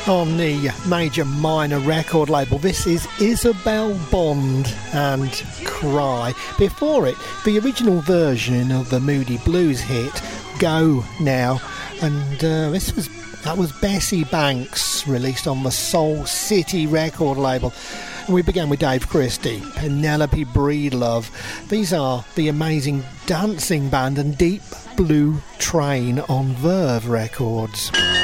On the Major Minor record label, this is Isabel Bond and Cry. Before it, the original version of the Moody Blues hit Go Now, and that was Bessie Banks, released on the Soul City record label. And we began with Dave Christie, Penelope Breedlove. These are the amazing Dancing Band and Deep Blue Train on Verve Records.